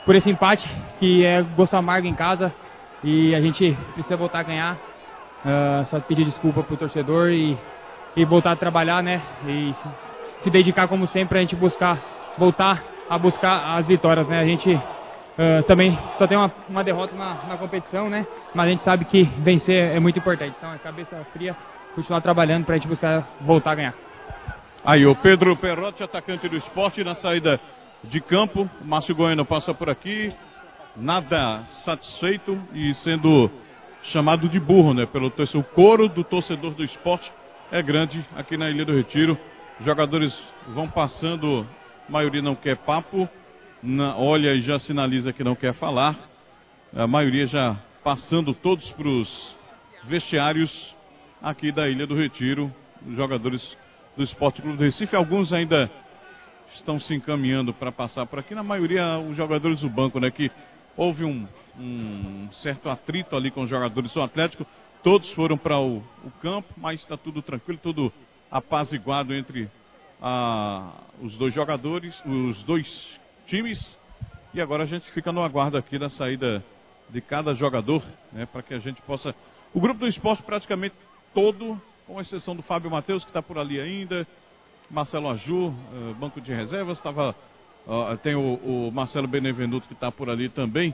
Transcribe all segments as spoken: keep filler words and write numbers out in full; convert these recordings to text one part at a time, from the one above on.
por esse empate, que é gosto amargo em casa, e a gente precisa voltar a ganhar. Uh, só pedir desculpa pro torcedor e, e voltar a trabalhar, né? E se, se dedicar como sempre pra gente buscar, voltar a buscar as vitórias, né? A gente uh, também só tem uma, uma derrota na, na competição, né? Mas a gente sabe que vencer é muito importante. Então é cabeça fria, continuar trabalhando pra gente buscar voltar a ganhar. Aí o Pedro Perrotti, atacante do Sport, na saída de campo. O Márcio Goiano passa por aqui, nada satisfeito e sendo chamado de burro, né? Pelo torcedor. O coro do torcedor do Sport é grande aqui na Ilha do Retiro. Os jogadores vão passando, a maioria não quer papo, na, olha e já sinaliza que não quer falar. A maioria já passando todos para os vestiários aqui da Ilha do Retiro. Os jogadores do Sport Clube do Recife, alguns ainda estão se encaminhando para passar por aqui. Na maioria, os jogadores do banco, né? Que houve um, um certo atrito ali com os jogadores do Atlético. Todos foram para o, o campo, mas está tudo tranquilo, tudo apaziguado entre ah, os dois jogadores, os dois times. E agora a gente fica no aguardo aqui da saída de cada jogador, né, para que a gente possa... O grupo do esporte praticamente todo, com exceção do Fábio Matheus, que está por ali ainda, Marcelo Aju, uh, banco de reservas, tava, uh, tem o, o Marcelo Benevenuto que está por ali também.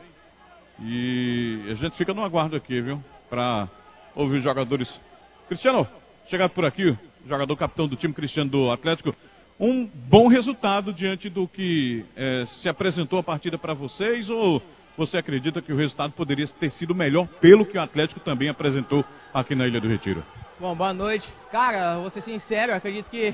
E a gente fica no aguardo aqui, viu? Para ouvir os jogadores. Cristiano, chegado por aqui, jogador capitão do time Cristiano do Atlético. Um bom resultado diante do que eh, se apresentou a partida para vocês, ou você acredita que o resultado poderia ter sido melhor pelo que o Atlético também apresentou aqui na Ilha do Retiro? Bom, boa noite. Cara, vou ser sincero, eu acredito que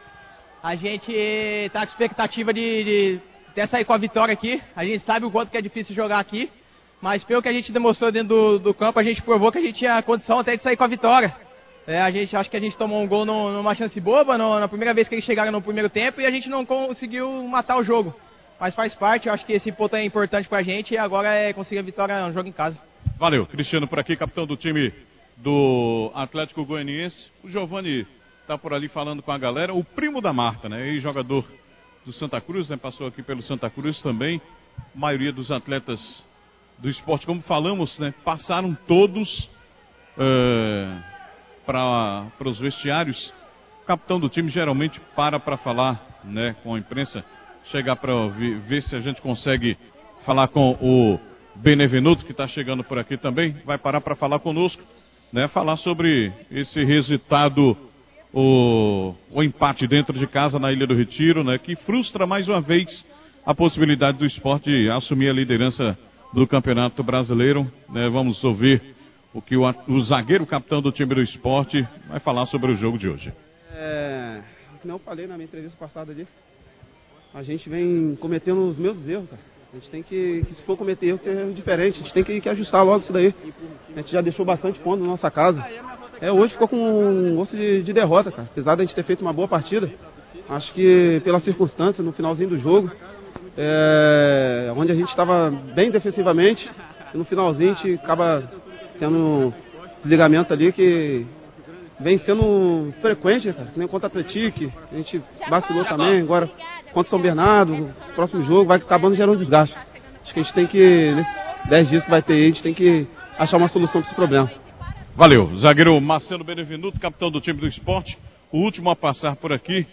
a gente está com expectativa de, de até sair com a vitória aqui. A gente sabe o quanto que é difícil jogar aqui, mas pelo que a gente demonstrou dentro do, do campo, a gente provou que a gente tinha condição até de sair com a vitória. É, a gente acho que a gente tomou um gol no, numa chance boba, no, na primeira vez que eles chegaram no primeiro tempo, e a gente não conseguiu matar o jogo. Mas faz parte, eu acho que esse ponto é importante pra gente, e agora é conseguir a vitória no jogo em casa. Valeu, Cristiano por aqui, capitão do time do Atlético Goianiense. O Giovani tá por ali falando com a galera, o primo da Marta, né, ex-jogador do Santa Cruz, né, passou aqui pelo Santa Cruz também. A maioria dos atletas do esporte, como falamos, né, passaram todos uh, para os vestiários. O capitão do time geralmente para para falar, né, com a imprensa, chegar para ver, ver se a gente consegue falar com o Benevenuto, que está chegando por aqui também, vai parar para falar conosco, né, falar sobre esse resultado, o, o empate dentro de casa na Ilha do Retiro, né, que frustra mais uma vez a possibilidade do esporte de assumir a liderança do Campeonato Brasileiro, né. Vamos ouvir o que o, o zagueiro capitão do time do esporte vai falar sobre o jogo de hoje. É, como eu falei na minha entrevista passada ali, a gente vem cometendo os mesmos erros, cara. A gente tem que, que se for cometer erro, ter erro diferente, a gente tem que, que ajustar logo isso daí. A gente já deixou bastante ponto na nossa casa. É, hoje ficou com um gosto de, de derrota, cara. Apesar de a gente ter feito uma boa partida, acho que pela circunstância, no finalzinho do jogo, é, onde a gente estava bem defensivamente, e no finalzinho a gente acaba tendo um desligamento ali que vem sendo frequente, cara, que nem contra a Atlético, a gente vacilou também, agora contra o São Bernardo, no próximo jogo vai acabando gerando desgaste. Acho que a gente tem que, nesses dez dias que vai ter aí, a gente tem que achar uma solução para esse problema. Valeu, zagueiro Marcelo Benevenuto, capitão do time do esporte, o último a passar por aqui,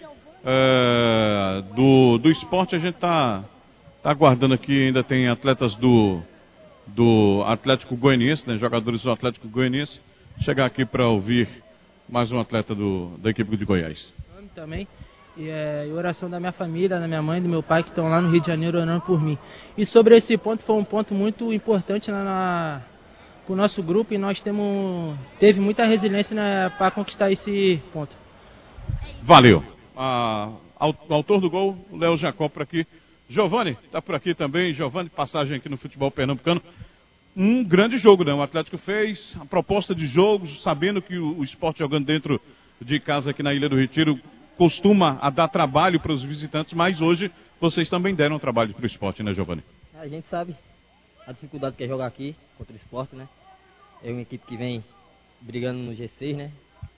é, do, do esporte. A gente tá, tá aguardando aqui, ainda tem atletas do, do Atlético Goianiense, né, jogadores do Atlético Goianiense, chegar aqui para ouvir mais um atleta do, da equipe de Goiás. Também, e, é, e oração da minha família, da minha mãe, do meu pai, que estão lá no Rio de Janeiro orando por mim. E sobre esse ponto, foi um ponto muito importante na, na, para o nosso grupo, e nós temos, teve muita resiliência, né, para conquistar esse ponto. Valeu. Ah, autor do gol, o Léo Jacó por aqui. Giovani, está por aqui também. Giovani, passagem aqui no futebol pernambucano. Um grande jogo, né? O Atlético fez a proposta de jogos, sabendo que o, o esporte jogando dentro de casa aqui na Ilha do Retiro costuma a dar trabalho para os visitantes, mas hoje vocês também deram trabalho para o esporte, né, Giovani? A gente sabe a dificuldade que é jogar aqui contra o esporte, né? É uma equipe que vem brigando no G seis, né?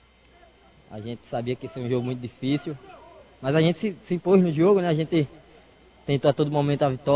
A gente sabia que esse é um jogo muito difícil, mas a gente se, se impôs no jogo, né? A gente tentou a todo momento a vitória.